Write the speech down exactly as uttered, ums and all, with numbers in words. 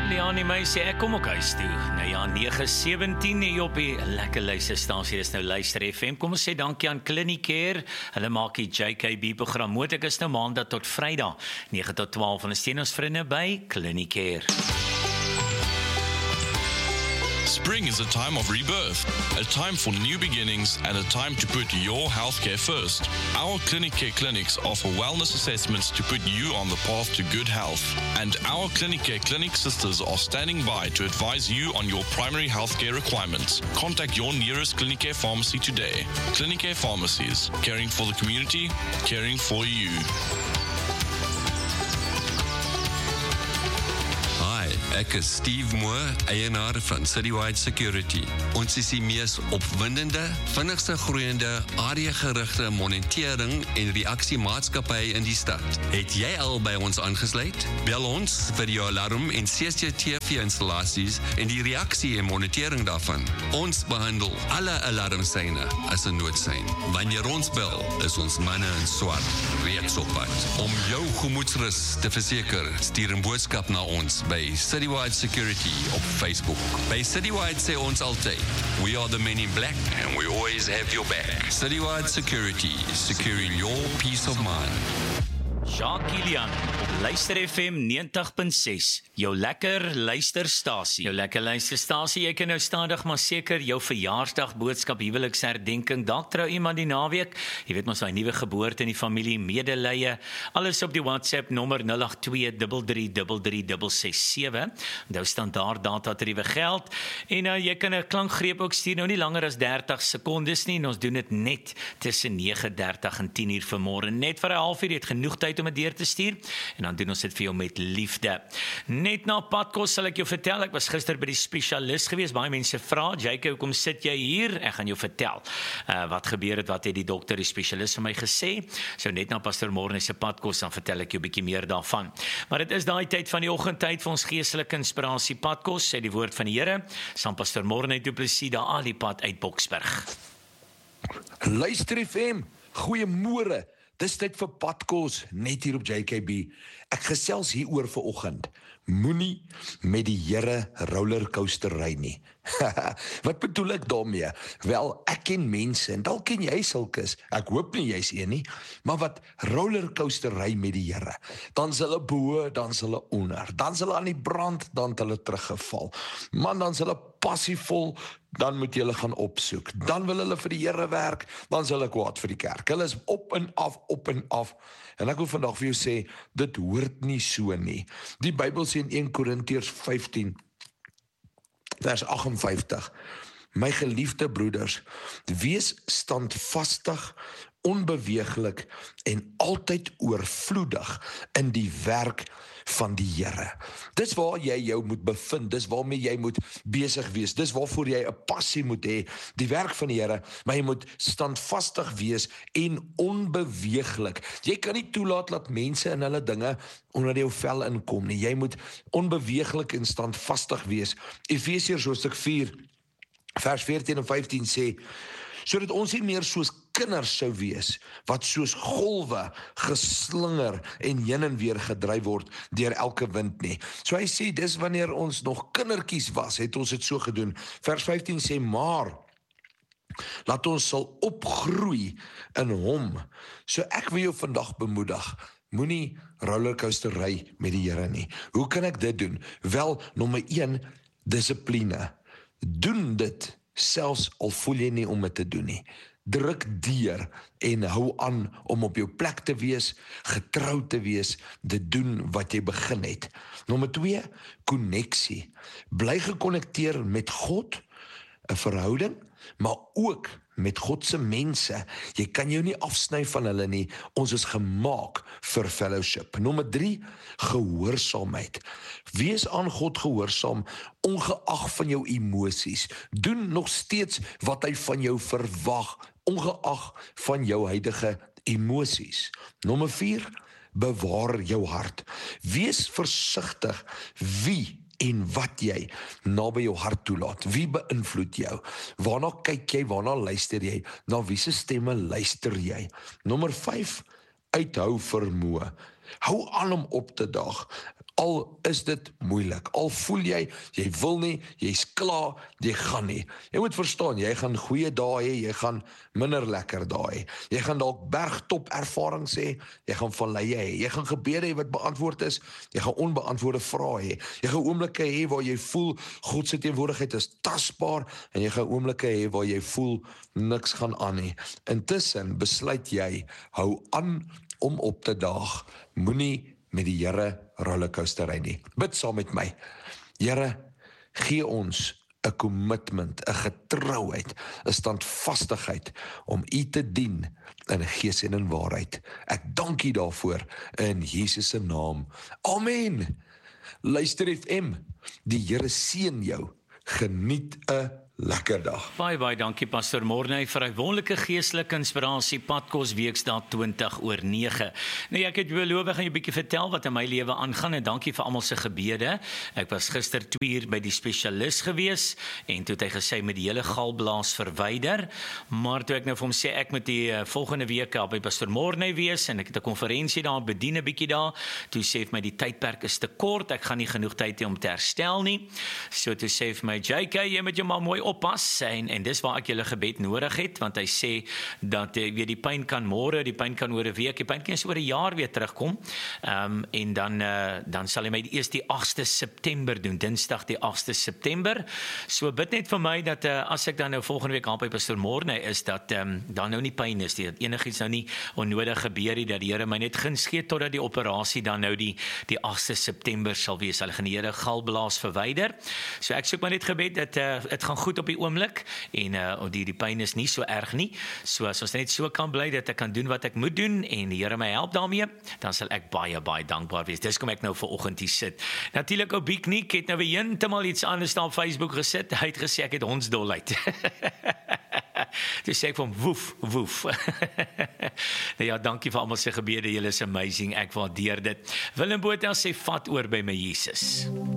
Leanie my sê, ek kom ook huis toe. Nou ja, nege sewentien hier op die lekker luisterstasie, dis nou Luister F M. Kom ons sê dankie aan Clinicare. Hulle maak die J K B program moontlik. Is nou maandag tot Vrydag, nege tot twaalf. En steun ons vriende by Clinicare. Spring is a time of rebirth, a time for new beginnings and a time to put your healthcare first. Our Clinicare clinics offer wellness assessments to put you on the path to good health. And our Clinicare clinic sisters are standing by to advise you on your primary healthcare requirements. Contact your nearest Clinicare pharmacy today. Clinicare Pharmacies, caring for the community, caring for you. Ek is Steve Moore, eienaar van Citywide Security. Ons is die mees opwindende, vinnigste groeiende, area-gerigte monitering en reaksiemaatskappy in die stad. Het jy al by ons aangesluit? Bel ons vir jou alarm en C C T V-installasies en die reaksie en monitering daarvan. Ons behandel alle alarmsyne as 'n noodsein. Wanneer ons bel, is ons manne in swart reeds op pad. Om jou gemoedsrus te verseker, stuur 'n boodskap na ons by Citywide Security op Facebook. By Citywide sê ons altyd, we are the men in black and we always have your back. Citywide Security, securing your peace of mind. Jacques Kilian op Luister F M negentig punt ses, jou lekker luisterstasie. Jou lekker luisterstasie, jy kan nou stadig maar seker jou verjaarsdag boodskap, huweliksherdenking, dalk trou iemand die naweek, jy weet mos, hy nuwe geboorte in die familie, medelee, alles op die WhatsApp nommer nul agt twee drie drie drie drie ses sewe, nou standaard data tariewe geld, en uh, jy kan 'n klankgreep ook stuur, nou nie langer as dertig sekondes nie, en ons doen dit net tussen nege dertig en tien uur vanmôre, net vir 'n halfuur, jy het genoeg tyd om dit deur te stuur, en dan doen ons dit vir jou met liefde. Net na padkos sal ek jou vertel, ek was gister by die spesialis gewees, baie mense vra, Jacob, hoekom sit jy hier? Ek gaan jou vertel, uh, wat gebeur het, wat het die dokter, die spesialis vir my gesê, so net na Pastor Morne se padkos, dan vertel ek jou 'n bietjie meer daarvan. Maar dit is daai tyd van die oggendtyd vir ons geestelike inspirasie padkos, sê die woord van die Here, saam Pastor Morne Du Plessis, daar al die pad uit Boksburg. Luister F M, goeiemôre. Dis tyd vir padkos, net hier op J K B. Ek gesels hier oor vanoggend. Moenie met die Here rollercoaster ry nie. Wat bedoel ek daarmee? Wel, ek ken mense, en dalk ken jy sulkes, ek hoop nie jy's een nie, maar wat rollercoaster ry met die Here. Dan's hulle bo, dan's hulle onder, dan's hulle aan die brand, dan het hulle teruggeval. Man, dan's hulle passievol, dan moet jy hulle gaan opsoek. Dan wil hulle vir die Here werk, dan's hulle kwaad vir die kerk. Hulle is op en af, op en af. En ek wil vandag vir jou sê, dit hoort nie so nie. Die Bybel sê in een Korintiërs vyftien, vers agt en vyftig, my geliefde broeders, wees standvastig, onbeweeglik en altyd oorvloedig in die werk van die Here. Dis waar jy jou moet bevind, dis waarmee jy moet besig wees, dis waarvoor jy 'n passie moet hê, die werk van die Here, maar jy moet standvastig wees en onbeweeglik. Jy kan nie toelaat dat mense in hulle dinge onder jou vel inkom nie, jy moet onbeweeglik en standvastig wees. Efesiërs hoofstuk vier, vers veertien en vyftien sê, sodat ons nie meer soos kinders sou wees, wat soos golwe geslinger en heen en weer gedryf word deur elke wind nie. So hy sê, dis wanneer ons nog kindertjies was, het ons dit so gedoen. Vers vyftien sê, maar laat ons sal opgroei in hom. So ek wil jou vandag bemoedig, moenie rollercoaster ry met die Here nie. Hoe kan ek dit doen? Wel, nommer een, dissipline. Doen dit, selfs al voel jy nie om dit te doen nie. Druk deur en hou aan om op jou plek te wees, getrou te wees, dit doen wat jy begin het. Nommer twee, konneksie. Bly gekonnekteer met God, 'n verhouding, maar ook met God se mense. Jy kan jou nie afsny van hulle nie. Ons is gemaak vir fellowship. Nommer drie, gehoorsaamheid. Wees aan God gehoorsaam, ongeag van jou emosies. Doen nog steeds wat hy van jou verwag, ongeag van jou huidige emosies. Nommer vier, bewaar jou hart. Wees versigtig wie en wat jy naby jou hart toelaat. Wie beïnvloed jou? Waarna kyk jy? Waarna luister jy? Na wie se stemme luister jy? Nommer vyf, uithou vermoë. Hou aan om op te daag. Al is dit moeilik, al voel jy, jy wil nie, jy's klaar, jy gaan nie. Jy moet verstaan, jy gaan goeie dae hê, jy gaan minder lekker dae hê. Jy gaan dalk bergtop ervarings hê, jy gaan valleie hê, jy gaan gebede hê wat beantwoord is, jy gaan onbeantwoorde vrae hê. Jy gaan oomblikke hê waar jy voel God se teenwoordigheid is tasbaar en jy gaan oomblikke hê waar jy voel niks gaan aan nie. Intussen besluit jy, hou aan om op te daag, moenie met die Here rollercoaster ry nie. Bid saam met my. Here, gee ons 'n commitment, 'n getrouheid, 'n standvastigheid om U te dien in gees en in waarheid. Ek dank U daarvoor in Jesus se naam. Amen. Luister F M, die Here seën jou. Geniet 'n lekker dag. Baie baie dankie Pastor Morney vir 'n wonderlike geestelike inspirasie Padkos Weekdag twintig oor nege. Nou ek het beloof ek gaan jou 'n bietjie vertel wat in my lewe aangaan en dankie vir almal se gebede. Ek was gister twee uur by die spesialis gewees en toe het hy gesê met die hele galblaas verwyder, maar toe ek nou vir hom sê ek moet die uh, volgende week al by Pastor Morney wees en ek het 'n konferensie daar bedien 'n bietjie daar, toe sê hy my die tydperk is te kort, ek gaan nie genoeg tyd hê om te herstel nie. So toe sê hy my J K, jy moet jou maar mooi oppas en, en dis waar ek julle gebed nodig het, want hy sê dat jy weet die pyn kan môre, die pyn kan oor 'n week, die pyn kan oor 'n jaar weer terugkom. Ehm um, en dan uh, dan sal hy my die eerste die agste September doen, Dinsdag die agste September. So bid net vir my dat uh, as ek dan nou volgende week aan by Pastor Morney is dat ehm um, dan nou nie pyn is, dat enigiets nou nie onnodig gebeur nie, dat die Here my net guns gee totdat die operasie dan nou die die agste September sal wees. Hulle gaan die Here galblaas verwyder. So ek soek maar net gebed dat uh, dit gaan goed op die oomblik en uh, die die pyn is nie so erg nie. So as ons net so kan bly dat ek kan doen wat ek moet doen en die Here my help daarmee, dan sal ek baie baie dankbaar wees. Dis kom ek nou vanoggend hier sit. Natuurlik ou Big Nick het nou weer heeltemal iets anders daar op Facebook gesit. Hy het gesê ek het hondsdolheid. Dis sê ek van woef woef. Nou ja, dankie vir almal se gebede. Julle is amazing. Ek waardeer dit. Willem Botha sê vat oor by my Jesus.